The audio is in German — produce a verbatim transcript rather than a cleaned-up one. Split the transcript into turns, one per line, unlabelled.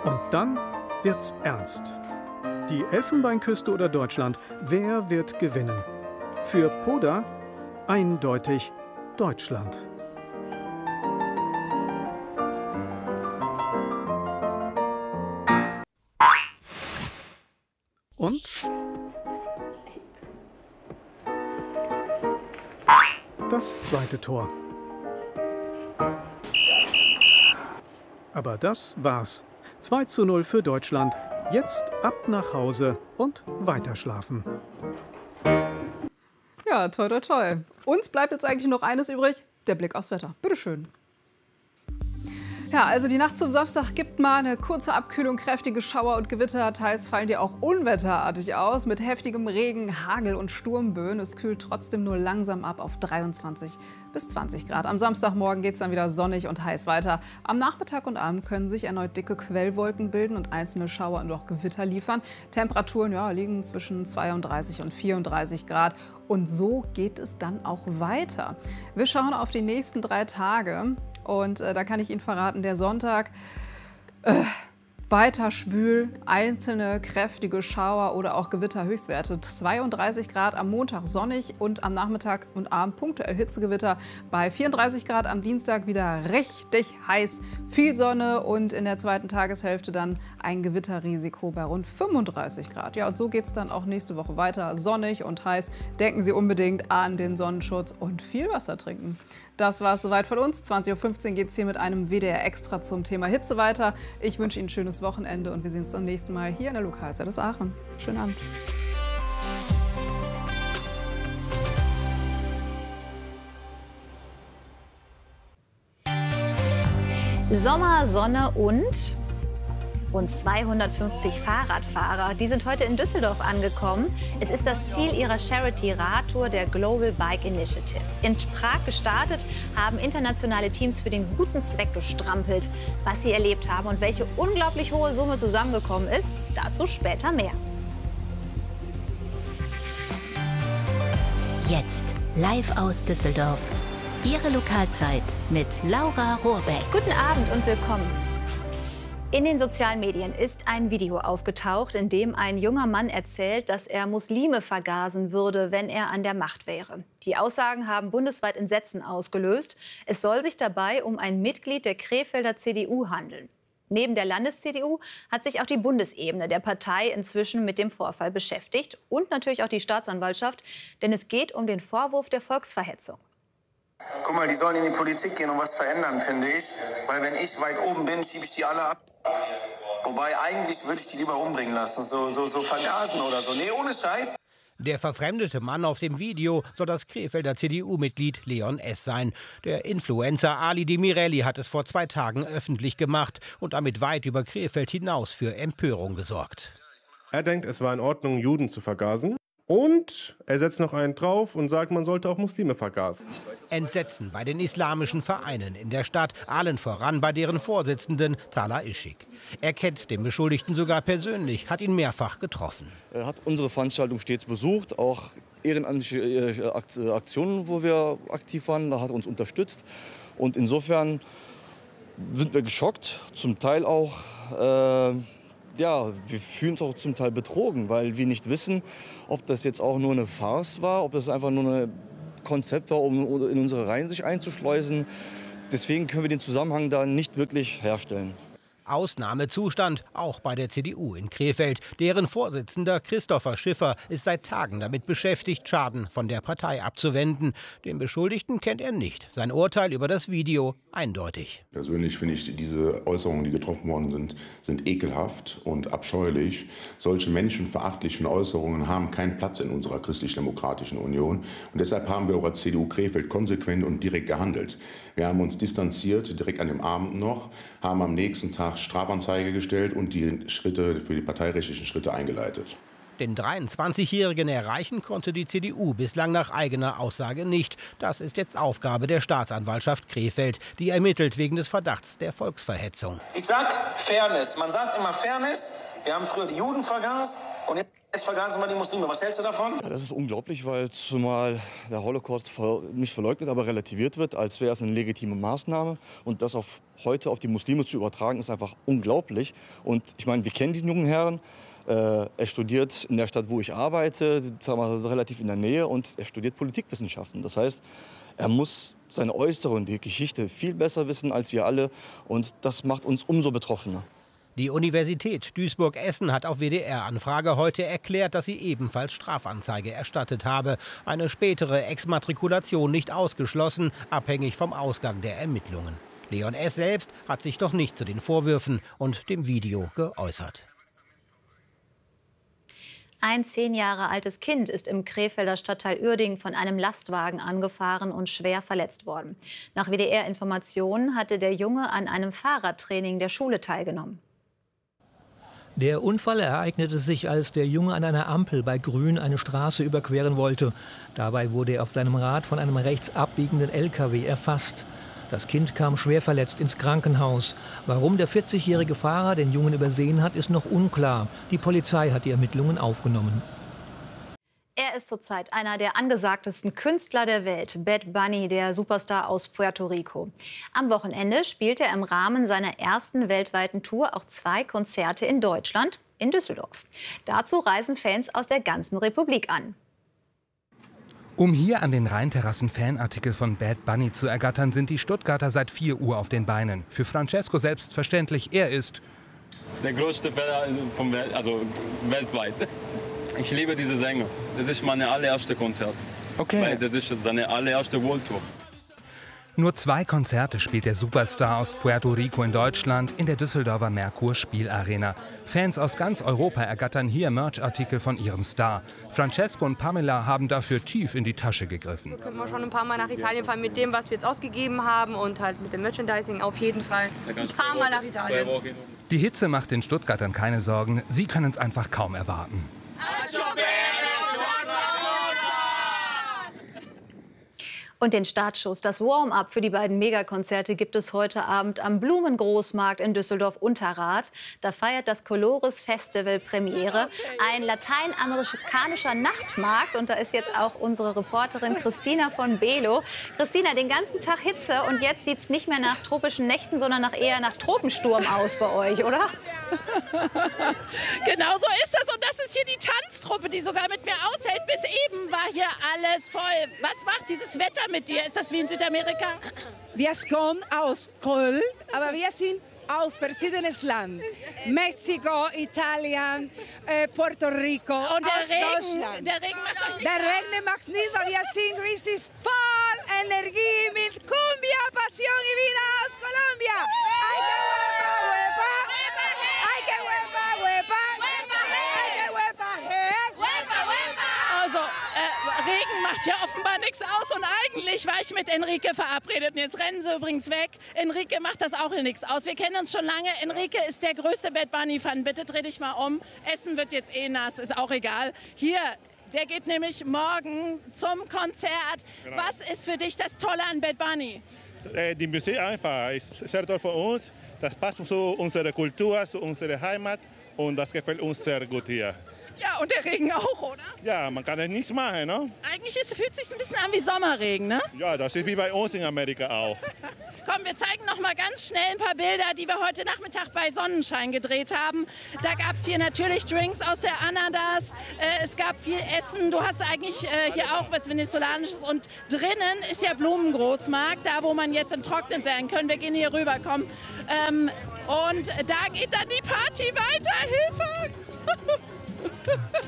Und dann wird's ernst. Die Elfenbeinküste oder Deutschland, wer wird gewinnen? Für Poda eindeutig Deutschland. Und? Das zweite Tor. Aber das war's. zwei zu null für Deutschland. Jetzt ab nach Hause und weiterschlafen.
Ja, toi, toi, toi. Uns bleibt jetzt eigentlich noch eines übrig, der Blick aufs Wetter. Bitteschön. Ja, also die Nacht zum Samstag gibt mal eine kurze Abkühlung, kräftige Schauer und Gewitter. Teils fallen die auch unwetterartig aus mit heftigem Regen, Hagel und Sturmböen. Es kühlt trotzdem nur langsam ab auf dreiundzwanzig bis zwanzig Grad. Am Samstagmorgen geht es dann wieder sonnig und heiß weiter. Am Nachmittag und Abend können sich erneut dicke Quellwolken bilden und einzelne Schauer und auch Gewitter liefern. Temperaturen ja, liegen zwischen zweiunddreißig und vierunddreißig Grad. Und so geht es dann auch weiter. Wir schauen auf die nächsten drei Tage. Und äh, da kann ich Ihnen verraten, der Sonntag äh, weiter schwül, einzelne kräftige Schauer oder auch Gewitterhöchstwerte. zweiunddreißig Grad am Montag sonnig und am Nachmittag und Abend punktuell Hitzegewitter. Bei vierunddreißig Grad am Dienstag wieder richtig heiß, viel Sonne und in der zweiten Tageshälfte dann ein Gewitterrisiko bei rund fünfunddreißig Grad. Ja, und so geht es dann auch nächste Woche weiter. Sonnig und heiß. Denken Sie unbedingt an den Sonnenschutz und viel Wasser trinken. Das war es soweit von uns. zwanzig Uhr fünfzehn geht es hier mit einem W D R Extra zum Thema Hitze weiter. Ich wünsche Ihnen ein schönes Wochenende und wir sehen uns beim nächsten Mal hier in der Lokalzeit aus Aachen. Schönen Abend.
Sommer, Sonne und rund zweihundertfünfzig Fahrradfahrer. Die sind heute in Düsseldorf angekommen. Es ist das Ziel ihrer Charity-Radtour der Global Bike Initiative. In Prag gestartet, haben internationale Teams für den guten Zweck gestrampelt. Was sie erlebt haben und welche unglaublich hohe Summe zusammengekommen ist, dazu später mehr.
Jetzt live aus Düsseldorf. Ihre Lokalzeit mit Laura Rohrbeck.
Guten Abend und willkommen. In den sozialen Medien ist ein Video aufgetaucht, in dem ein junger Mann erzählt, dass er Muslime vergasen würde, wenn er an der Macht wäre. Die Aussagen haben bundesweit Entsetzen ausgelöst. Es soll sich dabei um ein Mitglied der Krefelder C D U handeln. Neben der Landes-C D U hat sich auch die Bundesebene der Partei inzwischen mit dem Vorfall beschäftigt und natürlich auch die Staatsanwaltschaft, denn es geht um den Vorwurf der Volksverhetzung.
Guck mal, die sollen in die Politik gehen und was verändern, finde ich. Weil wenn ich weit oben bin, schiebe ich die alle ab. Wobei eigentlich würde ich die lieber umbringen lassen, so, so, so vergasen oder so. Nee, ohne Scheiß.
Der verfremdete Mann auf dem Video soll das Krefelder C D U-Mitglied Leon S. sein. Der Influencer Ali Demirelli hat es vor zwei Tagen öffentlich gemacht und damit weit über Krefeld hinaus für Empörung gesorgt.
Er denkt, es war in Ordnung, Juden zu vergasen. Und er setzt noch einen drauf und sagt, man sollte auch Muslime vergasen.
Entsetzen bei den islamischen Vereinen in der Stadt, allen voran bei deren Vorsitzenden Talha Işık. Er kennt den Beschuldigten sogar persönlich, hat ihn mehrfach getroffen.
Er hat unsere Veranstaltung stets besucht, auch ehrenamtliche Aktionen, wo wir aktiv waren, da hat er uns unterstützt. Und insofern sind wir geschockt, zum Teil auch... Äh, Ja, wir fühlen uns auch zum Teil betrogen, weil wir nicht wissen, ob das jetzt auch nur eine Farce war, ob das einfach nur ein Konzept war, um in unsere Reihen sich einzuschleusen. Deswegen können wir den Zusammenhang da nicht wirklich herstellen.
Ausnahmezustand auch bei der C D U in Krefeld. Deren Vorsitzender Christopher Schiffer ist seit Tagen damit beschäftigt, Schaden von der Partei abzuwenden. Den Beschuldigten kennt er nicht. Sein Urteil über das Video eindeutig.
Persönlich finde ich, diese Äußerungen, die getroffen worden sind, sind ekelhaft und abscheulich. Solche menschenverachtlichen Äußerungen haben keinen Platz in unserer christlich-demokratischen Union. Und deshalb haben wir auch als C D U Krefeld konsequent und direkt gehandelt. Wir haben uns distanziert, direkt an dem Abend noch, haben am nächsten Tag Strafanzeige gestellt und die Schritte für die parteirechtlichen Schritte eingeleitet.
Den dreiundzwanzigjährigen erreichen konnte die C D U bislang nach eigener Aussage nicht. Das ist jetzt Aufgabe der Staatsanwaltschaft Krefeld, die ermittelt wegen des Verdachts der Volksverhetzung.
Ich sag Fairness. Man sagt immer Fairness. Wir haben früher die Juden vergast und jetzt vergasen wir die Muslime. Was hältst du davon?
Ja, das ist unglaublich, weil zumal der Holocaust nicht verleugnet, aber relativiert wird, als wäre es eine legitime Maßnahme. Und das auf heute auf die Muslime zu übertragen, ist einfach unglaublich. Und ich meine, wir kennen diesen jungen Herrn. Äh, er studiert in der Stadt, wo ich arbeite, sagen wir, relativ in der Nähe. Und er studiert Politikwissenschaften. Das heißt, er muss seine Äußerung, die Geschichte viel besser wissen als wir alle. Und das macht uns umso betroffener.
Die Universität Duisburg-Essen hat auf W D R-Anfrage heute erklärt, dass sie ebenfalls Strafanzeige erstattet habe. Eine spätere Exmatrikulation nicht ausgeschlossen, abhängig vom Ausgang der Ermittlungen. Leon S. selbst hat sich doch nicht zu den Vorwürfen und dem Video geäußert.
Ein zehn Jahre altes Kind ist im Krefelder Stadtteil Uerdingen von einem Lastwagen angefahren und schwer verletzt worden. Nach W D R-Informationen hatte der Junge an einem Fahrradtraining der Schule teilgenommen.
Der Unfall ereignete sich, als der Junge an einer Ampel bei Grün eine Straße überqueren wollte. Dabei wurde er auf seinem Rad von einem rechts abbiegenden L K W erfasst. Das Kind kam schwer verletzt ins Krankenhaus. Warum der vierzigjährige Fahrer den Jungen übersehen hat, ist noch unklar. Die Polizei hat die Ermittlungen aufgenommen.
Er ist zurzeit einer der angesagtesten Künstler der Welt, Bad Bunny, der Superstar aus Puerto Rico. Am Wochenende spielt er im Rahmen seiner ersten weltweiten Tour auch zwei Konzerte in Deutschland, in Düsseldorf. Dazu reisen Fans aus der ganzen Republik an.
Um hier an den Rheinterrassen Fanartikel von Bad Bunny zu ergattern, sind die Stuttgarter seit vier Uhr auf den Beinen. Für Francesco selbstverständlich, er ist
der größte Fan vom Welt, also weltweit. Ich liebe diese Sänger. Das ist mein allererstes Konzert. Okay. Weil das ist seine allererste World Tour.
Nur zwei Konzerte spielt der Superstar aus Puerto Rico in Deutschland in der Düsseldorfer Merkur Spielarena. Fans aus ganz Europa ergattern hier Merchartikel von ihrem Star. Francesco und Pamela haben dafür tief in die Tasche gegriffen.
Wir können schon ein paar Mal nach Italien fahren mit dem, was wir jetzt ausgegeben haben und halt mit dem Merchandising auf jeden Fall. Ein paar Mal nach Italien.
Die Hitze macht den Stuttgartern keine Sorgen. Sie können es einfach kaum erwarten.
Und den Startschuss, das Warm-up für die beiden Megakonzerte gibt es heute Abend am Blumengroßmarkt in Düsseldorf-Unterrath. Da feiert das Colores Festival Premiere, ein lateinamerikanischer Nachtmarkt. Und da ist jetzt auch unsere Reporterin Christina von Belo. Christina, den ganzen Tag Hitze und jetzt sieht es nicht mehr nach tropischen Nächten, sondern nach eher nach Tropensturm aus bei euch, oder?
Genau so ist das. Und das ist hier die Tanztruppe, die sogar mit mir aushält. Bis eben war hier alles voll. Was macht dieses Wetter mit dir? Ist das wie in Südamerika?
Wir kommen aus Köln, aber wir sind aus verschiedenen Ländern. Mexiko, Italien, äh, Puerto Rico,
und der
aus
Regen,
Deutschland.
Der Regen macht euch nicht
Der Regen macht nichts, weil wir sind richtig voll Energie mit Cumbia, Pasión y Vida aus Colombia. Ay, que huepa, huepa. Ay, que huepa, huepa. Ay, que huepa, huepa.
Also, äh, Regen macht ja offenbar nichts aus und eigentlich war ich mit Enrique verabredet und jetzt rennen sie übrigens weg. Enrique macht das auch nichts aus. Wir kennen uns schon lange. Enrique ist der größte Bad Bunny-Fan. Bitte dreh dich mal um. Essen wird jetzt eh nass, ist auch egal. Hier, der geht nämlich morgen zum Konzert. Genau. Was ist für dich das Tolle an Bad Bunny?
Die Musik einfach ist sehr toll für uns. Das passt zu unserer Kultur, zu unserer Heimat und das gefällt uns sehr gut hier.
Ja, und der Regen auch, oder?
Ja, man kann ja nichts machen, ne?
Eigentlich ist, fühlt es sich ein bisschen an wie Sommerregen, ne?
Ja, das ist wie bei uns in Amerika auch.
Komm, wir zeigen noch mal ganz schnell ein paar Bilder, die wir heute Nachmittag bei Sonnenschein gedreht haben. Da gab es hier natürlich Drinks aus der Ananas. Äh, es gab viel Essen. Du hast eigentlich äh, hier auch was Venezolanisches. Und drinnen ist ja Blumengroßmarkt, da wo man jetzt im Trocknen sein können. Wir gehen hier rüber, komm. Ähm, und da geht dann die Party weiter. Hilfe!